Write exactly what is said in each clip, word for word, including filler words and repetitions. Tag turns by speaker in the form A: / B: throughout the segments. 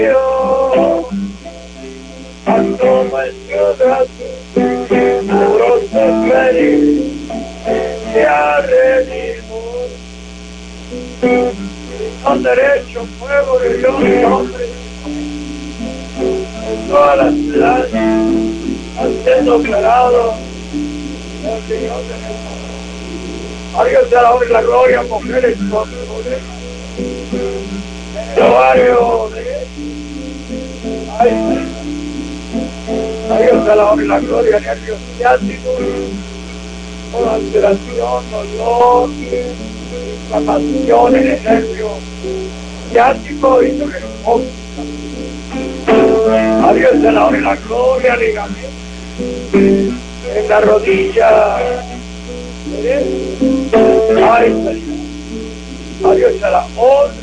A: Asoma en ciudad, neurosa feliz, ya redimos. Con derecho, fuego de Dios, hombre, en todas las ciudades, haciendo declarado el Señor de Jesús. A Dios sea la honra y la gloria, mujeres con problemas. En el barrio de ay, a Dios sea la honra y la gloria, nervios ciáticos, toda alteración, dolor, inflamación en el nervio ciático y nervioso. A Dios sea la honra y la gloria, ligamento en la rodilla derecha. Ay, Señor. A Dios sea la honra.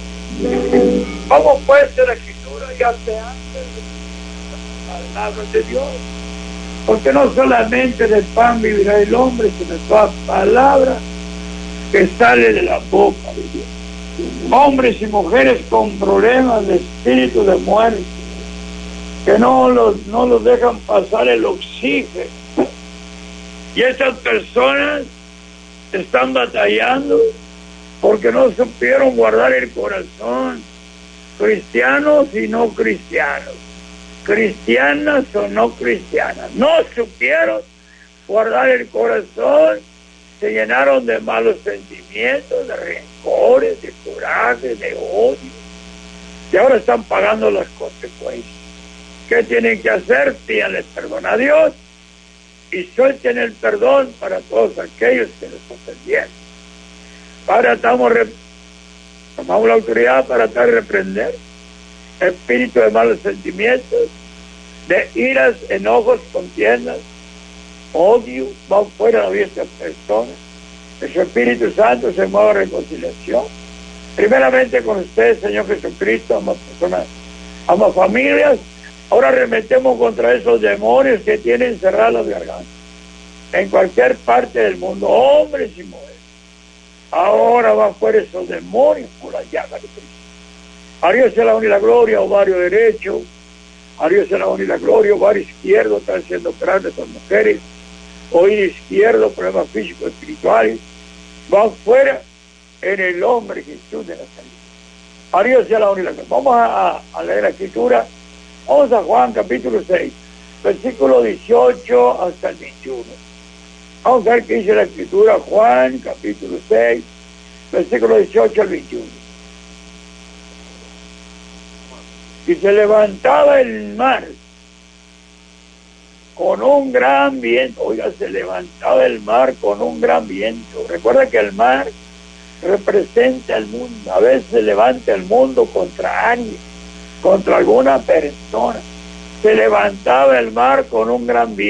A: ¿Cómo puede ser la escritura ya se antes de la palabra de Dios? Porque no solamente del pan vivirá el hombre, sino de toda palabra que sale de la boca de Dios. Hombres y mujeres con problemas de espíritu de muerte, que no los, no los dejan pasar el oxígeno. Y estas personas están batallando porque no supieron guardar el corazón. Cristianos y no cristianos, cristianas o no cristianas, no supieron guardar el corazón, se llenaron de malos sentimientos, de rencores, de coraje, de odio, y ahora están pagando las consecuencias. ¿Qué tienen que hacer? Pídanle perdón a Dios y suelten el perdón para todos aquellos que nos ofendieron. Ahora estamos tomamos la autoridad para tratar de reprender espíritu de malos sentimientos, de iras, enojos, contiendas, odio, va fuera de estas personas. Que su Espíritu Santo se mueva a reconciliación. Primeramente con ustedes, Señor Jesucristo, ama personas, ama familias. Ahora arremetemos contra esos demonios que tienen cerradas las gargantas en cualquier parte del mundo, hombres y mujeres. Ahora van fuera esos demonios por la llaga de Cristo. A Dios sea la honra y la gloria, ovario derecho. A Dios sea la honra y la gloria, ovario izquierdo, están siendo grandes estas mujeres. Oído izquierdo, problemas físicos, espirituales. Van fuera en el nombre de Jesús de Nazaret. A Dios sea la honra y la gloria. Vamos a, a leer la escritura. Vamos a Juan capítulo seis, versículo dieciocho hasta el veintiuno. Vamos a ver qué dice la escritura, Juan, capítulo seis, versículo dieciocho al veintiuno. Y se levantaba el mar con un gran viento. Oiga, se levantaba el mar con un gran viento. Recuerda que el mar representa el mundo. A veces se levanta el mundo contra alguien, contra alguna persona. Se levantaba el mar con un gran viento.